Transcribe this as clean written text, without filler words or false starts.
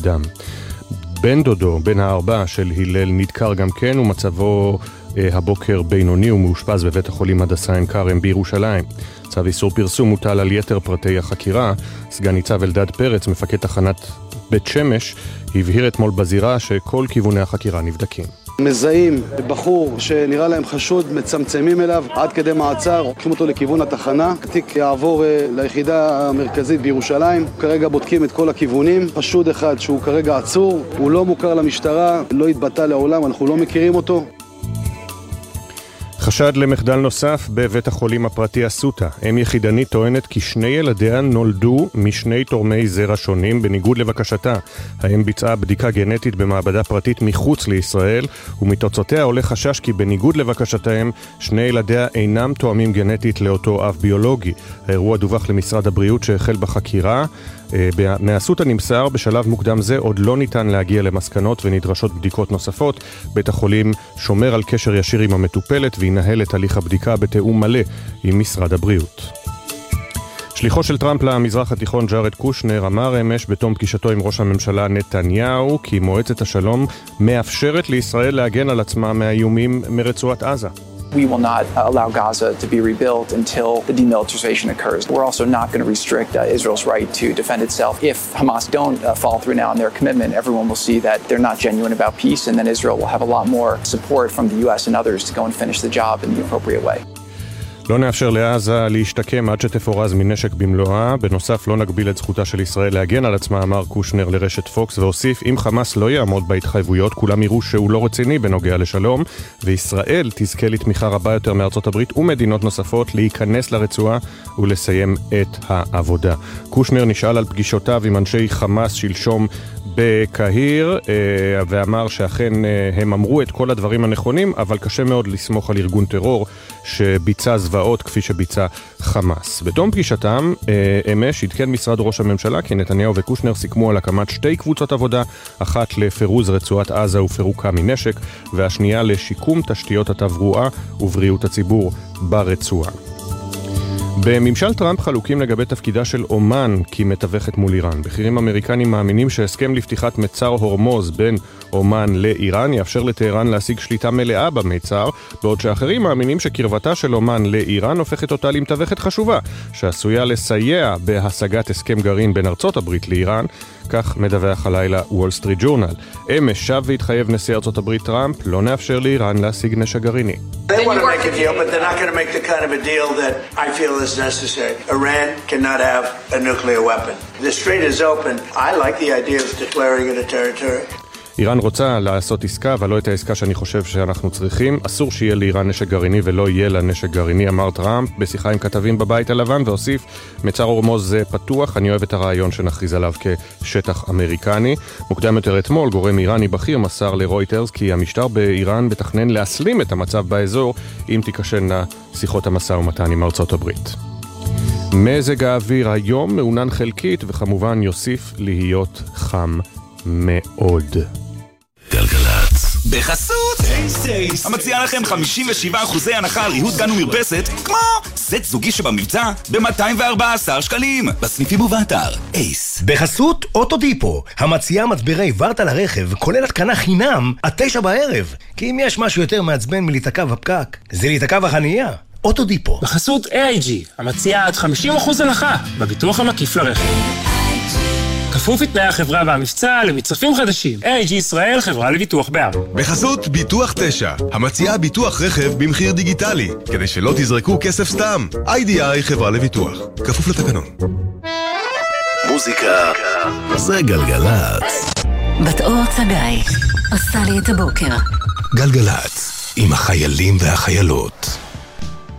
דם. בן דודו, בן הארבע של הלל, נדקר גם כן, ומצבו הבוקר בינוני ומאושפז בבית החולים הדסה עין כרם בירושלים. צו איסור פרסום מוטל על יתר פרטי החקירה. סגן ניצב אלדד פרץ, מפקד תחנת בית שמש, הבהיר אתמול בזירה שכל כיווני החקירה נבדקים. מזהים בחור שנראה להם חשוד, מצמצמים אליו עד כדי מעצר, לוקחים אותו לכיוון התחנה. התיק יעבור ליחידה המרכזית בירושלים. כרגע בודקים את כל הכיוונים. חשוד אחד שהוא כרגע עצור, הוא לא מוכר למשטרה, לא התבטא לעולם, אנחנו לא מכירים אותו. חשד למחדל נוסף בבית החולים הפרטי אסותא. אם יחידנית טוענת כי שני ילדיה נולדו משני תורמי זרע שונים בניגוד לבקשתה. האם ביצעה בדיקה גנטית במעבדה פרטית מחוץ לישראל, ומתוצאותיה עולה חשש כי בניגוד לבקשתהם שני ילדיה אינם תואמים גנטית לאותו אב ביולוגי. האירוע דווח למשרד הבריאות שהחל בחקירה. מאסותא נמסר בשלב מוקדם זה עוד לא ניתן להגיע למסקנות ונדרשות בדיקות נוספות. בית החולים שומר על קשר ישיר עם המטופלת וינהל את הליך הבדיקה בתיאום מלא עם משרד הבריאות. שליחו של טראמפ למזרח התיכון ג'ארד קושנר אמר אמש בתום פגישתו עם ראש הממשלה נתניהו כי מועצת השלום מאפשרת לישראל להגן על עצמה מהאיומים מרצועת עזה. We will not allow Gaza to be rebuilt until the demilitarization occurs. We're also not going to restrict Israel's right to defend itself. If Hamas don't follow through now on their commitment, everyone will see that they're not genuine about peace, and then Israel will have a lot more support from the U.S. and others to go and finish the job in the appropriate way. לא נאפשר לעזה להשתקם עד שתפורז מנשק במלואה. בנוסף, לא נגביל את זכותה של ישראל להגן על עצמה, אמר קושנר לרשת פוקס, והוסיף, אם חמאס לא יעמוד בהתחייבויות, כולם יראו שהוא לא רציני בנוגע לשלום, וישראל תזכה לתמיכה רבה יותר מארצות הברית ומדינות נוספות להיכנס לרצועה ולסיים את העבודה. קושנר נשאל על פגישותיו עם אנשי חמאס שלשום בקהיר, ואמר שאכן הם אמרו את כל הדברים הנכונים, אבל קשה מאוד לסמוך על ארגון טרור שביצע זוועות כפי שביצע חמאס. בתום פגישתם, אמש התקן משרד ראש הממשלה כי נתניהו וקושנר סיכמו על הקמת שתי קבוצות עבודה, אחת לפירוז רצועת עזה ופירוקה מנשק, והשנייה לשיקום תשתיות התברואה ובריאות הציבור ברצועה. בממשל טראמפ חלוקים לגבי תפקידה של אומן כמתווכת מול איראן. בכירים אמריקנים מאמינים שהסכם לפתיחת מצר הורמוז בין אומן לאיראן יאפשר לטהרן להשיג שליטה מלאה במצר, בעוד שאחרים מאמינים שקרבתה של אומן לאיראן הופכת אותה למתווכת חשובה, שעשויה לסייע בהשגת הסכם גרעין בין ארצות הברית לאיראן, כך מדווח הלילה וול סטריט ג'ורנל. אמש שב והתחייב נשיא ארצות הברית טראמפ לא נאפשר לאיראן להשיג נשק גרעיני. They want to make a deal, but they're not going to make the kind of a deal that I feel is necessary. Iran cannot have a nuclear weapon. The strait is open. I like the idea of declaring it a territory. איראן רוצה לעשות עסקה, אבל לא את העסקה שאני חושב שאנחנו צריכים. אסור שיהיה לאיראן נשק גרעיני ולא יהיה לה נשק גרעיני, אמר טראמפ בשיחה עם כתבים בבית הלבן, והוסיף, מצר הורמוז זה פתוח, אני אוהב את הרעיון שנכריז עליו כשטח אמריקני. מוקדם יותר אתמול, גורם איראני בכיר מסר לרויטרס כי המשטר באיראן מתכנן להסלים את המצב באזור אם תיכשלנה שיחות המשא ומתן עם ארצות הברית. מזג האוויר היום מעונן חלקית וכמובן יוסיף להיות חם מאוד. גלגלצ בחסות אייס המציע לכם 57% הנחה על ריהוט גן ומרפסת כמו סט זוגי שבמבצע ב-214 שקלים בסניפים ובאתר אייס. בחסות אוטודיפו המציע מצברי ורטה לרכב כולל התקנה חינם עד 9 בערב, כי אם יש משהו יותר מעצבן מלהיתקע בפקק זה להיתקע בחנייה. אוטודיפו. בחסות AIG המציע עד 50% הנחה בביטוח המקיף לרכב, כפוף לתנאי החברה והמבצע למצרפים חדשים. AIG ישראל, חברה לביטוח בע"מ. בחסות ביטוח 9, המציעה ביטוח רכב במחיר דיגיטלי, כדי שלא תזרקו כסף סתם. IDI חברה לביטוח, כפוף לתקנון. מוזיקה זה גלגלצ. בת אור צגאי עושה לי את הבוקר. גלגלצ, עם החיילים והחיילות.